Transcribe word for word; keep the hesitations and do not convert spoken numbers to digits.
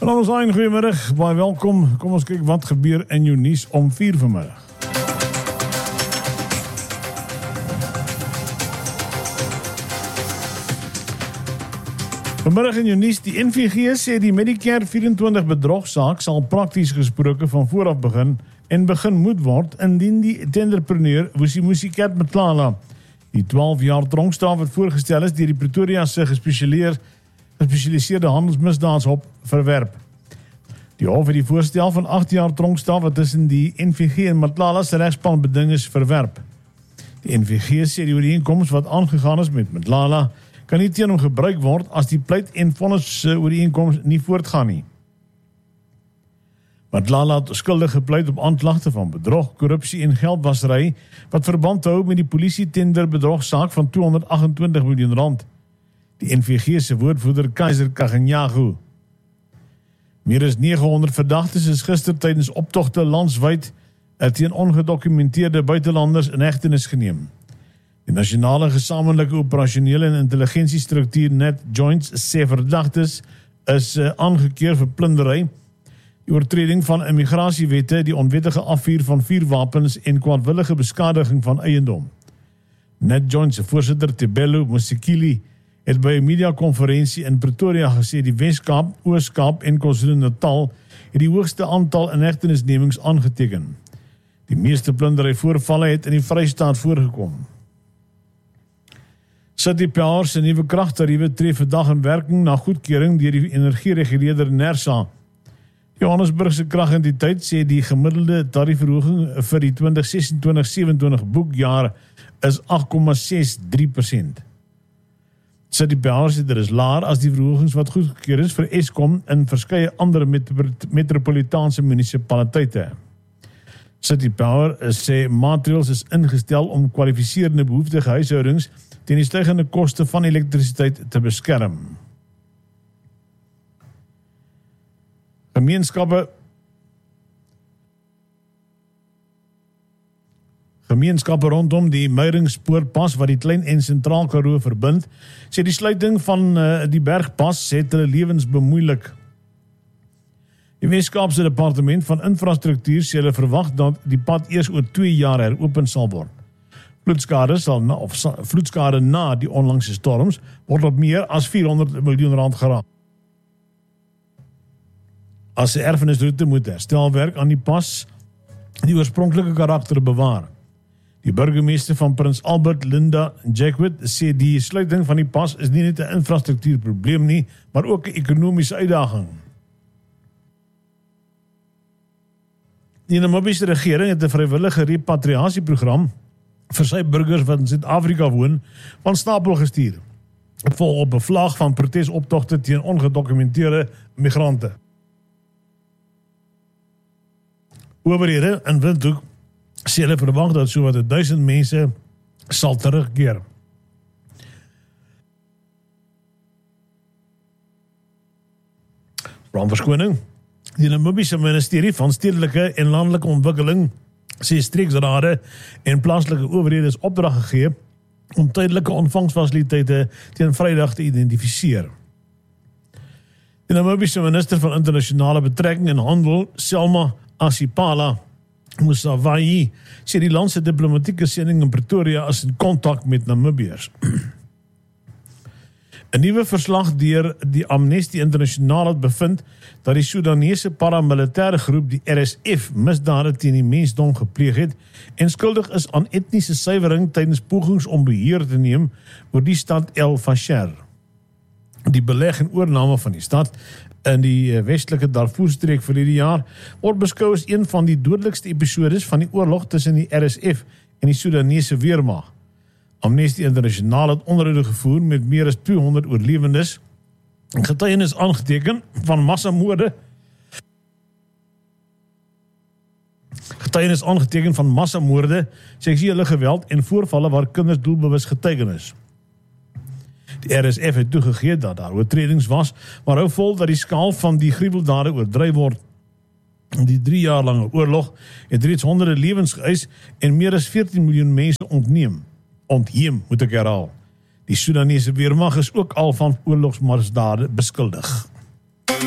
En ons een goeiemiddag, baie welkom. Kom ons kyk wat gebeur in jou nuus om vier vanmiddag. Vanmiddag in jou nuus, die N V G sê die Medicare vyf en twintig bedrogsaak sal prakties gesproke van vooraf begin en begin moet word indien die tenderpreneur Vusimusi Cat Matlala die twaalf jaar tronkstraf wat voorgestel is deur die Pretoria se gespesialiseerde gespesialiseerde handelsmisdaadshof verwerp. Die hof het die voorstel van agt jaar tronkstraf wat tussen die N V G en Matlala se regspan beding is verwerp. Die N V G sê die ooreenkoms wat aangegaan is met Matlala kan nie teen hom gebruik word as die pleit en vonnis ooreenkoms nie voortgaan nie. Matlala het skuldig gepleit op aanklagte van bedrog, korrupsie en geldwasery wat verband hou met die polisie tender bedrogsaak van tweehonderd agt en twintig miljoen rand. Die N V G se woordvoerder Kaiser Kaganyagu. Meer as nege honderd verdagtes is gister tydens optogte landswyd teen ongedokumenteerde buitelanders in hegtenis geneem. Die nasionale gesamentlike operasionele en intelligensiestruktuur NetJoints sê verdagtes is uh, aangekeer vir plundery, die oortreding van immigrasiewette, die onwettige afvuur van vuurwapens en kwaadwillige beskadiging van eiendom. NetJoints se voorsitter Tebelo Mosekile het by 'n media-konferensie in Pretoria gesê die Wes-Kaap, Oos-Kaap en KwaZulu-Natal het die hoogste aantal inhegtenisnemings aangeteken. Die meeste plundery voorvalle het in die Vrystaat voorgekom. City Power se nuwe kragtariewe tree vandag in werking na goedkeuring deur die energiereguleerder NERSA. Johannesburg se kragentiteit sê die gemiddelde tariefverhoging vir die twintig sesentwintig sewenentwintig boekjaar is agt komma ses drie persent. City Power sê dit is laer as die verhogings wat goedgekeur is vir Eskom in verskeie ander metropolitaanse munisipaliteite. City Power sê maatreëls is ingestel om kwalifiserende behoeftige huishoudings teen die stygende koste van elektrisiteit te beskerm. Gemeenskappe Gemeenskappe rondom die Meiringspoortpas wat die Klein en Sentraal Karoo verbind, sê die sluiting van uh, die bergpas het hulle lewens bemoeilik. Die Weskaapse Departement van Infrastruktuur sê hulle verwag dat die pad eers oor twee jaar heropen sal word. Vloedskade sal na, of vloedskade na die onlangse storms word op meer as vierhonderd miljoen rand geraak. As 'n erfenisroete moet herstelwerk aan die pas die oorspronklike karakter bewaar. Die burgemeester van Prins Albert, Linda Jacquet, sê die sluiting van die pas is nie net 'n infrastruktuurprobleem nie, maar ook 'n ekonomiese uitdaging. Die Namibiese regering het 'n vrywillige repatriasieprogram vir sy burgers wat in Suid-Afrika woon van stapel gestuur. Volg op 'n vlag van protesoptogte teen ongedokumenteerde migrante. Owerhede in Windhoek sê hulle verwag dat sowat duisend mense sal terugkeer. Van verskoning. Die Namibiese Ministerie van Stedelike en Landelike Ontwikkeling sê streeksrade en plaaslike owerhede is opdrag gegee om tydelike ontvangsfasiliteite teen Vrydag te identifiseer. Die Namibiese Minister van Internasionale Betrekking en Handel, Selma Asipala Musavai, sê die land se diplomatieke sending in Pretoria is in kontak met Namibiërs. 'n Nuwe verslag deur die Amnesty Internasionaal het bevind dat die Soedanese paramilitêre groep die R S F misdade teen die mensdom gepleeg het en skuldig is aan etniese suiwering tydens pogings om beheer te neem oor die stad El Fasher. Die beleg en oorname van die stad in die westelike Darfur-streek verlede jaar word beskou as een van die dodelikste episodes van die oorlog tussen die R S F en die Soedanese weermag. Amnesty Internasionaal het onderhoude gevoer met meer as tweehonderd oorlewendes en getuienis aangeteken van massamoorde getuienis aangeteken van massamoorde, seksuele geweld en voorvalle waar kinders doelbewus getuigen is. Die R S F het toegegee dat daar oortredings was, maar hou vol dat die skaal van die gruweldade oordryf word. Die drie jaar lange oorlog het reeds honderde lewens geëis en meer as veertien miljoen mense ontneem. Ontheem, moet ek herhaal. Die Soedanese weermag is ook al van oorlogsmisdade beskuldig.